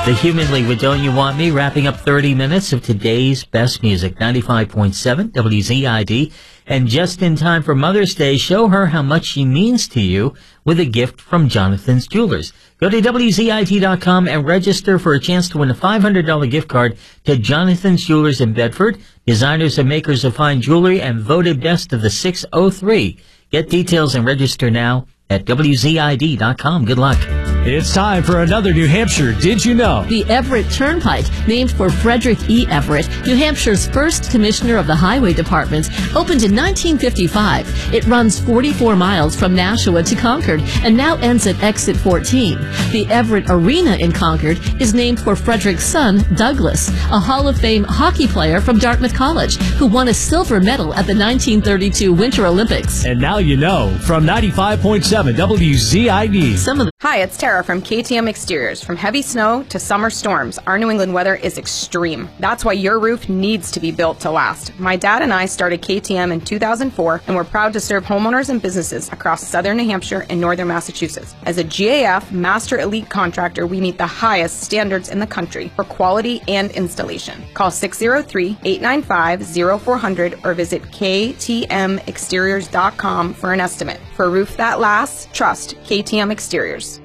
The Humanly with Don't You Want Me, wrapping up 30 minutes of today's best music, 95.7 WZID. And just in time for Mother's Day, show her how much she means to you with a gift from Jonathan's Jewelers. Go to WZID.com and register for a chance to win a $500 gift card to Jonathan's Jewelers in Bedford, designers and makers of fine jewelry, and voted best of the 603. Get details and register now at WZID.com. Good luck. It's time for another New Hampshire Did You Know? The Everett Turnpike, named for Frederick E. Everett, New Hampshire's first commissioner of the Highway Department, opened in 1955. It runs 44 miles from Nashua to Concord and now ends at exit 14. The Everett Arena in Concord is named for Frederick's son, Douglas, a Hall of Fame hockey player from Dartmouth College who won a silver medal at the 1932 Winter Olympics. And now you know from 95.7 WZID. Hi, it's Tara from KTM Exteriors. From heavy snow to summer storms, our New England weather is extreme. That's why your roof needs to be built to last. My dad and I started KTM in 2004, and we're proud to serve homeowners and businesses across southern New Hampshire and northern Massachusetts. As a GAF Master Elite contractor, we meet the highest standards in the country for quality and installation. Call 603-895-0400 or visit ktmexteriors.com for an estimate. For a roof that lasts, trust KTM Exteriors.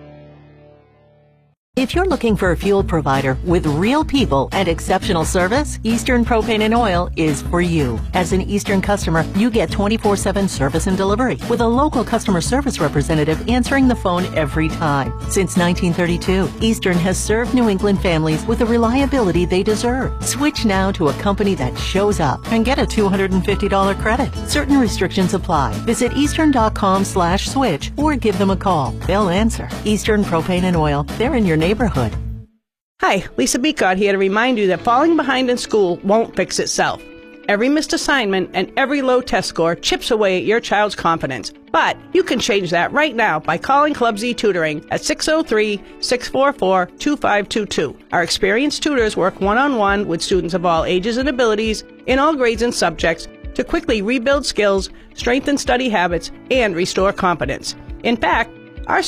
If you're looking for a fuel provider with real people and exceptional service, Eastern Propane and Oil is for you. As an Eastern customer, you get 24/7 service and delivery with a local customer service representative answering the phone every time. Since 1932, Eastern has served New England families with the reliability they deserve. Switch now to a company that shows up and get a $250 credit. Certain restrictions apply. Visit eastern.com/switch or give them a call. They'll answer. Eastern Propane and Oil. They're in your neighborhood. Hi, Lisa Beacott here to remind you that falling behind in school won't fix itself. Every missed assignment and every low test score chips away at your child's confidence. But you can change that right now by calling Club Z Tutoring at 603-644-2522. Our experienced tutors work one-on-one with students of all ages and abilities in all grades and subjects to quickly rebuild skills, strengthen study habits, and restore confidence. In fact,